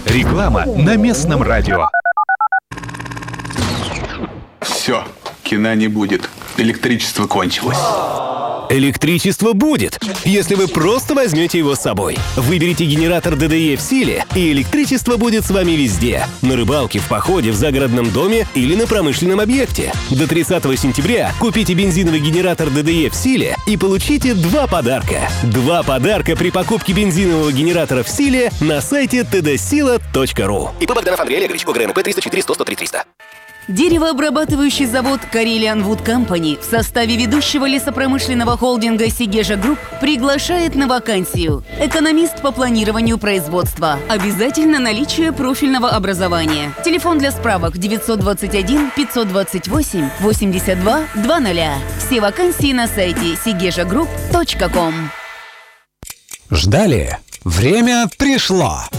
Реклама на местном радио. Все, кино не будет. Электричество кончилось. Электричество будет, если вы просто возьмете его с собой. Выберите генератор ДДЕ в силе, и электричество будет с вами везде. На рыбалке, в походе, в загородном доме или на промышленном объекте. До 30 сентября купите бензиновый генератор ДДЕ в силе и получите 2 подарка. 2 подарка при покупке бензинового генератора в силе на сайте tdsila.ru. ИП Богданов Андрей Олегович, ОГРНП 304 100 103 300. Деревообрабатывающий завод Karelian Wood Company в составе ведущего лесопромышленного холдинга Сигежа Групп приглашает на вакансию. Экономист по планированию производства. Обязательно наличие профильного образования. Телефон для справок 921 528 82 00. Все вакансии на сайте sigejagroup.com. Ждали? Время пришло!